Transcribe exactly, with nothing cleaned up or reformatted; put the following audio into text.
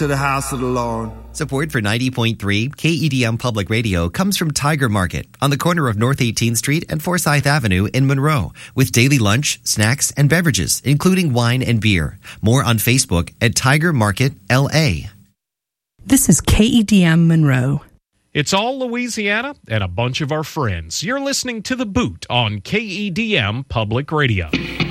to the house of the Lord. Support for ninety point three K E D M Public Radio comes from Tiger Market on the corner of North eighteenth Street and Forsyth Avenue in Monroe, with daily lunch, snacks, and beverages, including wine and beer. More on Facebook at Tiger Market L A. This is K E D M Monroe. It's all Louisiana and a bunch of our friends. You're listening to The Boot on K E D M Public Radio.